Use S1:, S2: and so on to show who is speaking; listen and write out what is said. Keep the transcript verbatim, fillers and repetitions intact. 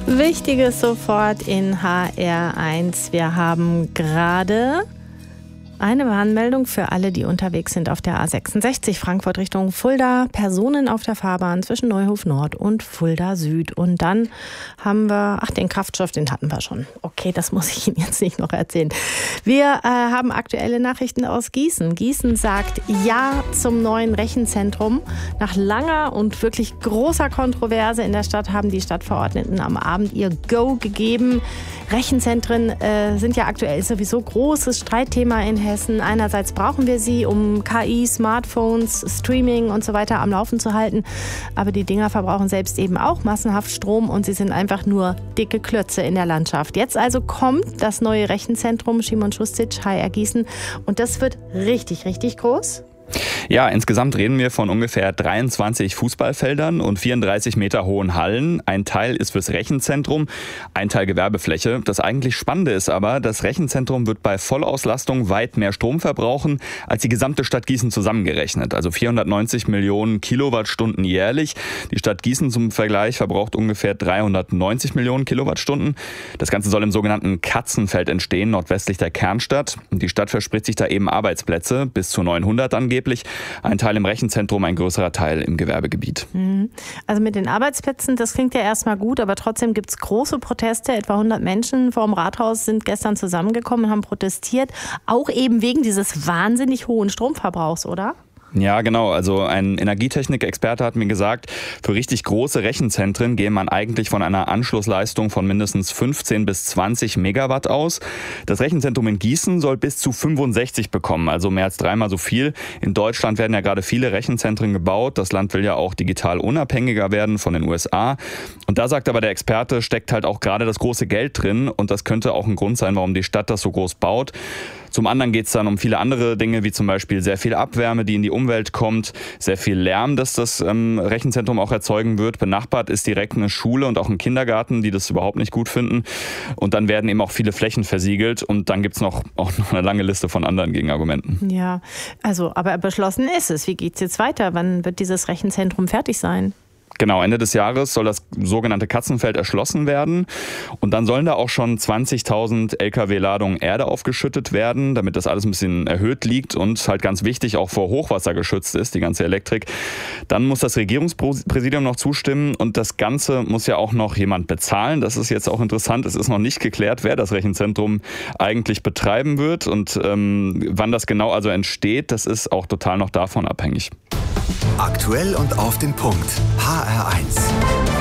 S1: Wichtiges sofort in H R eins. Wir haben gerade eine Warnmeldung für alle, die unterwegs sind auf der A sechsundsechzig Frankfurt Richtung Fulda. Personen auf der Fahrbahn zwischen Neuhof Nord und Fulda Süd. Und dann haben wir, ach, den Kraftstoff, den hatten wir schon. Okay, das muss ich Ihnen jetzt nicht noch erzählen. Wir äh, haben aktuelle Nachrichten aus Gießen. Gießen sagt Ja zum neuen Rechenzentrum. Nach langer und wirklich großer Kontroverse in der Stadt haben die Stadtverordneten am Abend ihr Go gegeben. Rechenzentren äh, sind ja aktuell sowieso großes Streitthema in Hessen. Einerseits brauchen wir sie, um K I, Smartphones, Streaming und so weiter am Laufen zu halten. Aber die Dinger verbrauchen selbst eben auch massenhaft Strom und sie sind einfach nur dicke Klötze in der Landschaft. Jetzt also kommt das neue Rechenzentrum Szymon Schustić, H R Gießen. Und das wird richtig, richtig groß.
S2: Ja, insgesamt reden wir von ungefähr dreiundzwanzig Fußballfeldern und vierunddreißig Meter hohen Hallen. Ein Teil ist fürs Rechenzentrum, ein Teil Gewerbefläche. Das eigentlich Spannende ist aber, das Rechenzentrum wird bei Vollauslastung weit mehr Strom verbrauchen als die gesamte Stadt Gießen zusammengerechnet. Also vierhundertneunzig Millionen Kilowattstunden jährlich. Die Stadt Gießen zum Vergleich verbraucht ungefähr dreihundertneunzig Millionen Kilowattstunden. Das Ganze soll im sogenannten Katzenfeld entstehen, nordwestlich der Kernstadt. Die Stadt verspricht sich da eben Arbeitsplätze, bis zu neunhundert angeblich. Ein Teil im Rechenzentrum, ein größerer Teil im Gewerbegebiet.
S1: Also mit den Arbeitsplätzen, das klingt ja erstmal gut, aber trotzdem gibt es große Proteste. Etwa hundert Menschen vor dem Rathaus sind gestern zusammengekommen und haben protestiert. Auch eben wegen dieses wahnsinnig hohen Stromverbrauchs, oder?
S2: Ja, genau. Also ein Energietechnik-Experte hat mir gesagt, für richtig große Rechenzentren gehe man eigentlich von einer Anschlussleistung von mindestens fünfzehn bis zwanzig Megawatt aus. Das Rechenzentrum in Gießen soll bis zu fünfundsechzig bekommen, also mehr als dreimal so viel. In Deutschland werden ja gerade viele Rechenzentren gebaut. Das Land will ja auch digital unabhängiger werden von den U S A. Und da sagt aber der Experte, steckt halt auch gerade das große Geld drin. Und das könnte auch ein Grund sein, warum die Stadt das so groß baut. Zum anderen geht es dann um viele andere Dinge, wie zum Beispiel sehr viel Abwärme, die in die Umwelt kommt, sehr viel Lärm, das das ähm, Rechenzentrum auch erzeugen wird. Benachbart ist direkt eine Schule und auch ein Kindergarten, die das überhaupt nicht gut finden. Und dann werden eben auch viele Flächen versiegelt. Und dann gibt es noch, auch noch eine lange Liste von anderen Gegenargumenten.
S1: Ja, also, aber beschlossen ist es. Wie geht es jetzt weiter? Wann wird dieses Rechenzentrum fertig sein?
S2: Genau, Ende des Jahres soll das sogenannte Katzenfeld erschlossen werden und dann sollen da auch schon zwanzigtausend L K W-Ladungen Erde aufgeschüttet werden, damit das alles ein bisschen erhöht liegt und halt ganz wichtig auch vor Hochwasser geschützt ist, die ganze Elektrik. Dann muss das Regierungspräsidium noch zustimmen und das Ganze muss ja auch noch jemand bezahlen. Das ist jetzt auch interessant, es ist noch nicht geklärt, wer das Rechenzentrum eigentlich betreiben wird und ähm, wann das genau also entsteht, das ist auch total noch davon abhängig.
S3: Aktuell und auf den Punkt. H R eins.